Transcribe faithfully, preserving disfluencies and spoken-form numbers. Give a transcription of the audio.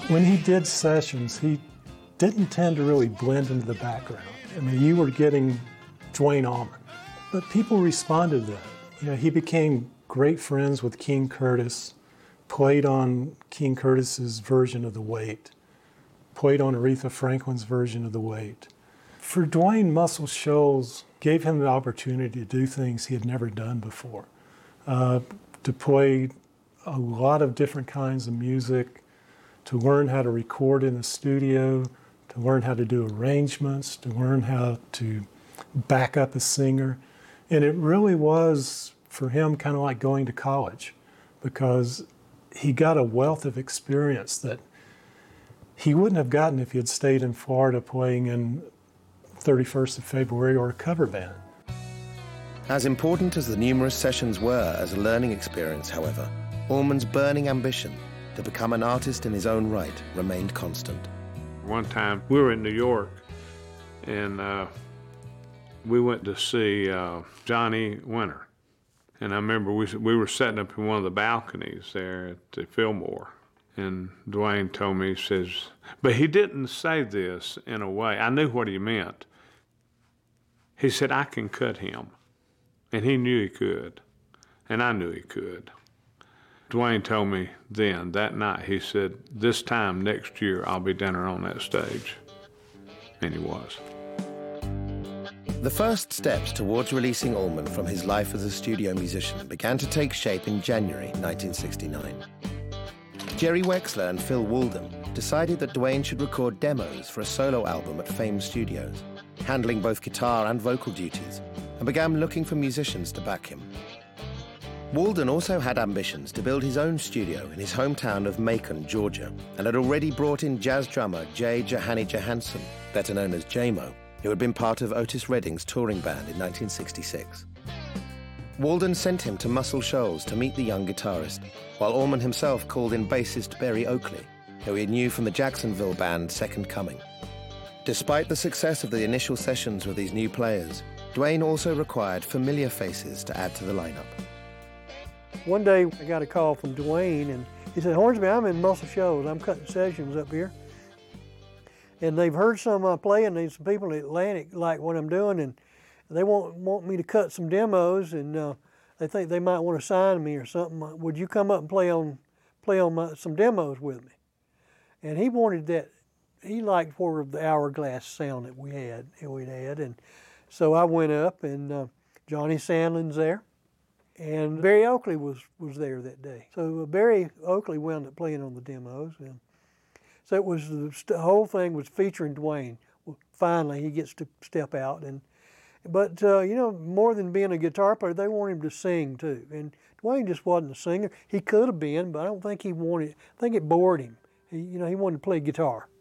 When he did sessions, he didn't tend to really blend into the background. I mean, you were getting Duane Allman, but people responded to that. You know, he became great friends with King Curtis, played on King Curtis's version of The Weight, played on Aretha Franklin's version of The Weight. For Duane, Muscle Shoals gave him the opportunity to do things he had never done before, uh, to play a lot of different kinds of music, to learn how to record in the studio, to learn how to do arrangements, to learn how to back up a singer. And it really was, for him, kind of like going to college, because he got a wealth of experience that he wouldn't have gotten if he had stayed in Florida playing in thirty-first of February or a cover band. As important as the numerous sessions were as a learning experience, however, Allman's burning ambition to become an artist in his own right remained constant. One time we were in New York, and uh, we went to see uh, Johnny Winter. And I remember we, we were sitting up in one of the balconies there at the Fillmore. And Duane told me, he says, but he didn't say this in a way, I knew what he meant. He said, I can cut him. And he knew he could. And I knew he could. Duane told me then, that night, he said, this time next year, I'll be down there on that stage. And he was. The first steps towards releasing Allman from his life as a studio musician began to take shape in January nineteen sixty-nine. Jerry Wexler and Phil Walden decided that Duane should record demos for a solo album at Fame Studios, handling both guitar and vocal duties, and began looking for musicians to back him. Walden also had ambitions to build his own studio in his hometown of Macon, Georgia, and had already brought in jazz drummer Jay Johanny Johansson, better known as J-Mo, who had been part of Otis Redding's touring band in nineteen sixty-six. Walden sent him to Muscle Shoals to meet the young guitarist, while Allman himself called in bassist Berry Oakley, who he knew from the Jacksonville band Second Coming. Despite the success of the initial sessions with these new players, Duane also required familiar faces to add to the lineup. One day I got a call from Duane, and he said, Hornsby, I'm in Muscle Shoals. I'm cutting sessions up here. And they've heard some I play, and there's some people in Atlantic like what I'm doing, and they want, want me to cut some demos, and uh, they think they might want to sign me or something. Would you come up and play on, play on my, some demos with me? And he wanted that. He liked more of the hourglass sound that we had, and we'd had. And so I went up, and uh, Johnny Sandlin's there. And Berry Oakley was, was there that day. So uh, Berry Oakley wound up playing on the demos. And so it was, the whole thing was featuring Duane. Well, finally, he gets to step out. And But, uh, you know, more than being a guitar player, they want him to sing, too. And Duane just wasn't a singer. He could have been, but I don't think he wanted, I think it bored him. He, you know, he wanted to play guitar.